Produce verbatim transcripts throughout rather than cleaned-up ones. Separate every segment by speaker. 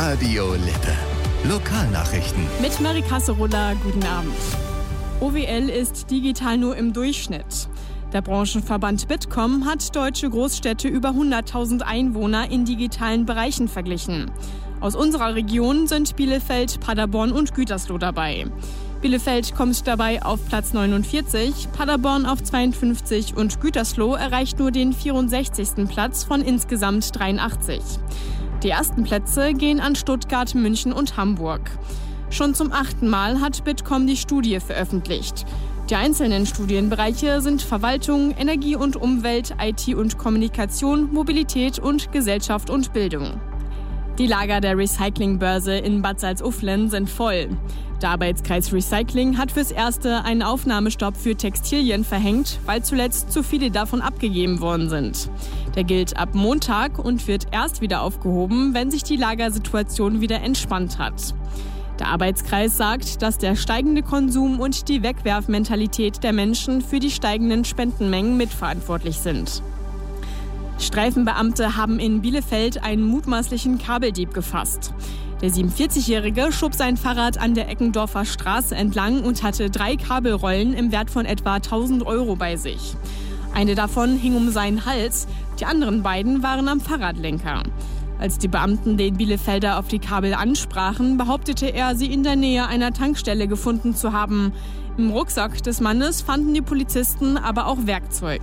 Speaker 1: Radio Lippe. Lokalnachrichten.
Speaker 2: Mit Marika Sorolla, guten Abend. O W L ist digital nur im Durchschnitt. Der Branchenverband Bitkom hat deutsche Großstädte über hunderttausend Einwohner in digitalen Bereichen verglichen. Aus unserer Region sind Bielefeld, Paderborn und Gütersloh dabei. Bielefeld kommt dabei auf Platz neunundvierzig, Paderborn auf zweiundfünfzig und Gütersloh erreicht nur den vierundsechzigsten Platz von insgesamt dreiundachtzig. Die ersten Plätze gehen an Stuttgart, München und Hamburg. Schon zum achten Mal hat Bitkom die Studie veröffentlicht. Die einzelnen Studienbereiche sind Verwaltung, Energie und Umwelt, I T und Kommunikation, Mobilität und Gesellschaft und Bildung. Die Lager der Recyclingbörse in Bad Salzuflen sind voll. Der Arbeitskreis Recycling hat fürs Erste einen Aufnahmestopp für Textilien verhängt, weil zuletzt zu viele davon abgegeben worden sind. Der gilt ab Montag und wird erst wieder aufgehoben, wenn sich die Lagersituation wieder entspannt hat. Der Arbeitskreis sagt, dass der steigende Konsum und die Wegwerfmentalität der Menschen für die steigenden Spendenmengen mitverantwortlich sind. Streifenbeamte haben in Bielefeld einen mutmaßlichen Kabeldieb gefasst. Der siebenundvierzigjährige schob sein Fahrrad an der Eckendorfer Straße entlang und hatte drei Kabelrollen im Wert von etwa tausend Euro bei sich. Eine davon hing um seinen Hals, die anderen beiden waren am Fahrradlenker. Als die Beamten den Bielefelder auf die Kabel ansprachen, behauptete er, sie in der Nähe einer Tankstelle gefunden zu haben. Im Rucksack des Mannes fanden die Polizisten aber auch Werkzeug.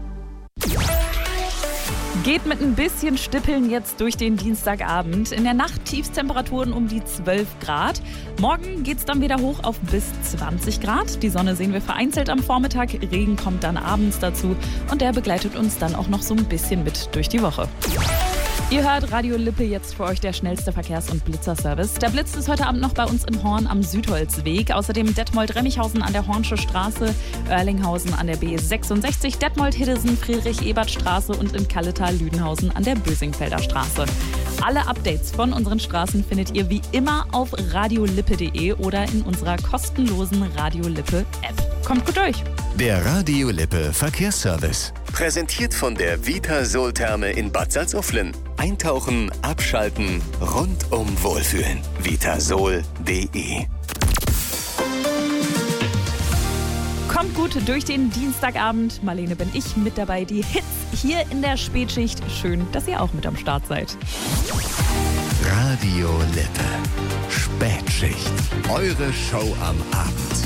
Speaker 3: Geht mit ein bisschen Stippeln jetzt durch den Dienstagabend. In der Nacht Tiefstemperaturen um die zwölf Grad. Morgen geht's dann wieder hoch auf bis zwanzig Grad. Die Sonne sehen wir vereinzelt am Vormittag. Regen kommt dann abends dazu. Und der begleitet uns dann auch noch so ein bisschen mit durch die Woche. Ihr hört Radio Lippe, jetzt für euch der schnellste Verkehrs- und Blitzerservice. Der Blitz ist heute Abend noch bei uns in Horn am Südholzweg. Außerdem Detmold-Remmichhausen an der Hornsche Straße, Oerlinghausen an der B sechsundsechzig, Detmold-Hiddesen, Friedrich-Ebert-Straße und in Kalletal-Lüdenhausen an der Bösingfelder Straße. Alle Updates von unseren Straßen findet ihr wie immer auf radiolippe punkt de oder in unserer kostenlosen Radio Lippe App. Kommt gut durch!
Speaker 1: Der Radio Lippe Verkehrsservice. Präsentiert von der Vitasol-Therme in Bad Salzuflen. Eintauchen, abschalten, rundum wohlfühlen. vitasol punkt de.
Speaker 3: Kommt gut durch den Dienstagabend. Marlene bin ich mit dabei. Die Hits hier in der Spätschicht. Schön, dass ihr auch mit am Start seid.
Speaker 1: Radio Lippe. Spätschicht. Eure Show am Abend.